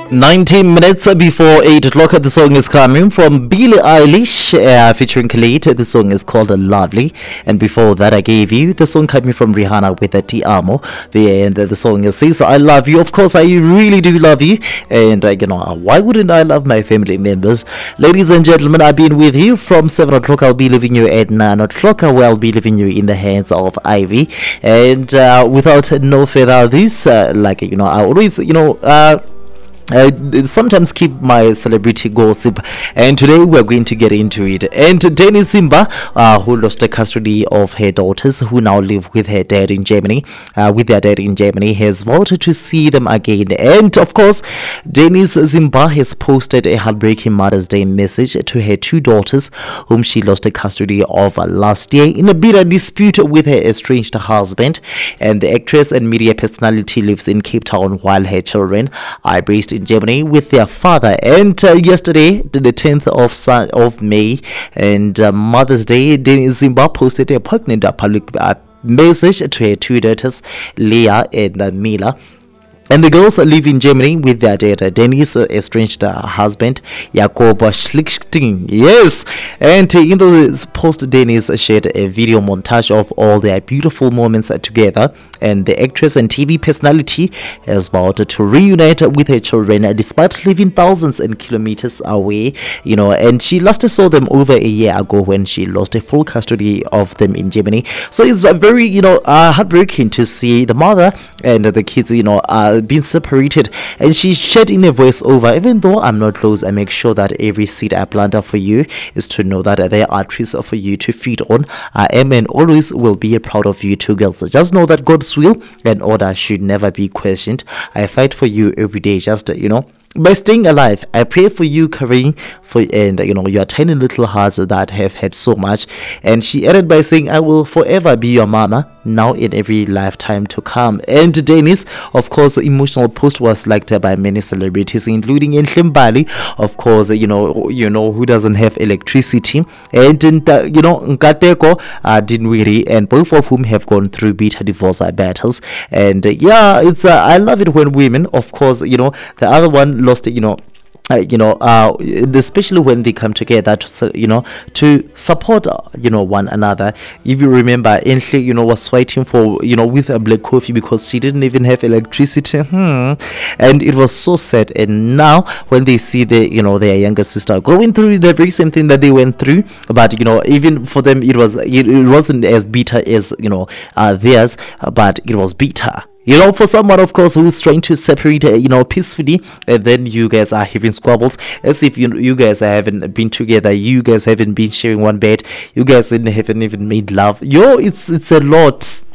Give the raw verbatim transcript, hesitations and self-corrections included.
nineteen minutes before eight o'clock, the song is coming from Billie Eilish uh, featuring Khalid. The song is called Lovely. And before that, I gave you the song coming from Rihanna with the Ti Amo. The, and the song says, I love you. Of course, I really do love you. And, uh, you know, why wouldn't I love my family members? Ladies and gentlemen, I've been with you from seven o'clock. I'll be leaving you at nine o'clock. I will be leaving you in the hands of Ivy. And uh, without no further ado, uh, like, you know, I always, you know, uh, I sometimes keep my celebrity gossip, and today we're going to get into it. And Danny Zimba, uh, who lost the custody of her daughters, who now live with her dad in Germany, uh, with their dad in Germany, has vowed to see them again. And of course, Dennis Zimba has posted a heartbreaking Mother's Day message to her two daughters, whom she lost the custody of last year in a bitter dispute with her estranged husband. And the actress and media personality lives in Cape Town, while her children are based in Germany with their father. And uh, yesterday, the tenth of Sun- of May, and uh, Mother's Day, Dennis Zimba posted a poignant uh, public uh, message to her two daughters, Leah and uh, Mila. And the girls live in Germany with their dad, Dennis' uh, estranged uh, husband, Jakob Schlichting. Yes. And uh, in the post, Dennis shared a video montage of all their beautiful moments uh, together. And the actress and T V personality has vowed to reunite with her children uh, despite living thousands and kilometers away. You know, and she last saw them over a year ago when she lost a full custody of them in Germany. So it's uh, very, you know, uh, heartbreaking to see the mother and the kids, you know, uh, being separated. And she shared in a voiceover, even though I'm not close, I make sure that every seed I plant up for you is to know that there are trees for you to feed on. I am and always will be proud of you two girls. Just know that God's will and order should never be questioned. I fight for you every day, just, you know, by staying alive. I pray for you, caring for, and you know, your tiny little hearts that have had so much. And she added by saying, I will forever be your mama, now in every lifetime to come. And Dennis, of course, the emotional post was liked by many celebrities, including Enhlem Bali, of course, you know, you know, who doesn't have electricity, and uh, you know, Nkateko uh, Dinwiri, and both of whom have gone through bitter divorce battles. And uh, yeah, it's uh, I love it when women, of course, you know, the other one lost, you know, Uh, you know, uh, especially when they come together to, you know, to support, uh, you know, one another. If you remember, Enhle, you know, was fighting for, you know, with a black coffee because she didn't even have electricity. Hmm. And it was so sad. And now when they see the, you know, their younger sister going through the very same thing that they went through, but, you know, even for them, it was, it, it wasn't as bitter as, you know, uh, theirs, but it was bitter. You know, for someone, of course, who's trying to separate, uh, you know, peacefully, and then you guys are having squabbles, as if you you guys haven't been together, you guys haven't been sharing one bed, you guys haven't even made love. Yo, it's it's a lot.